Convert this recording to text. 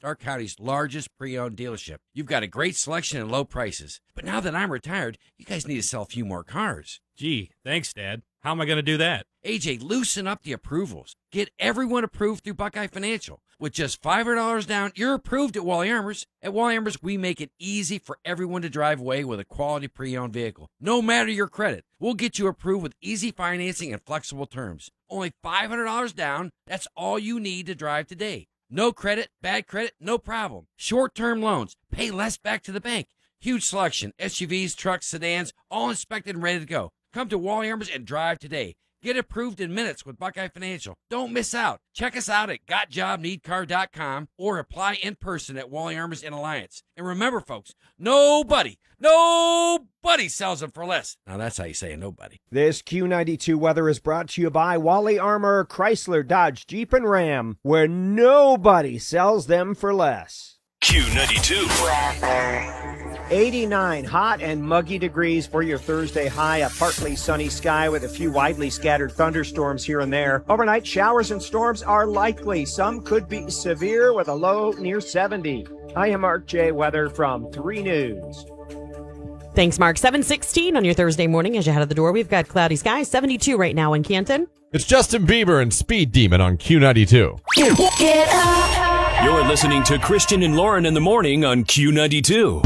Stark County's largest pre-owned dealership. You've got a great selection and low prices. But now that I'm retired, you guys need to sell a few more cars. Gee, thanks, Dad. How am I going to do that? AJ, loosen up the approvals. Get everyone approved through Buckeye Financial. With just $500 down, you're approved at Wally Armors. At Wally Armors, we make it easy for everyone to drive away with a quality pre-owned vehicle. No matter your credit, we'll get you approved with easy financing and flexible terms. Only $500 down, that's all you need to drive today. No credit, bad credit, no problem. Short-term loans, pay less back to the bank. Huge selection, SUVs, trucks, sedans, all inspected and ready to go. Come to Wally Armors and drive today. Get approved in minutes with Buckeye Financial. Don't miss out. Check us out at gotjobneedcar.com or apply in person at Wally Armors in Alliance. And remember, folks, nobody sells them for less. Now, that's how you say nobody. This Q92 weather is brought to you by Wally Armor, Chrysler, Dodge, Jeep, and Ram, where nobody sells them for less. Q92. 89 hot and muggy degrees for your Thursday high. A partly sunny sky with a few widely scattered thunderstorms here and there. Overnight showers and storms are likely. Some could be severe with a low near 70. I am Mark J. Weather from 3 News. Thanks, Mark. 7:16 on your Thursday morning. As you head out the door, we've got cloudy skies. 72 right now in Canton. It's Justin Bieber and Speed Demon on Q92. You're listening to Christian and Lauren in the morning on Q92.